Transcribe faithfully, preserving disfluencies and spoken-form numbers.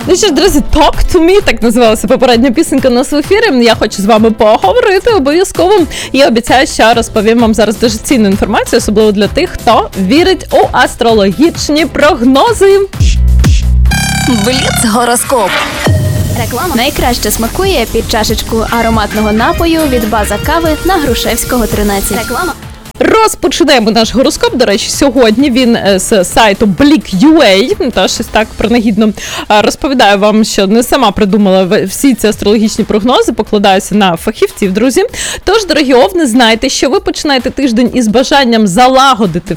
Ну що ж, друзі, Talk to me, так називалася попередня пісенька у нас в ефірі. Я хочу з вами поговорити обов'язково. І обіцяю, що розповім вам зараз дуже цінну інформацію, особливо для тих, хто вірить у астрологічні прогнози. Бліц-гороскоп. Реклама найкраще смакує під чашечку ароматного напою від база кави на Грушевського, тринадцять. Реклама. Розпочинаємо наш гороскоп. До речі, сьогодні він з сайту Блік точка ю а. Тож щось так принагідно розповідаю вам, що не сама придумала всі ці астрологічні прогнози, покладаюся на фахівців, друзі. Тож, дорогі овни, знайте, що ви починаєте тиждень із бажанням залагодити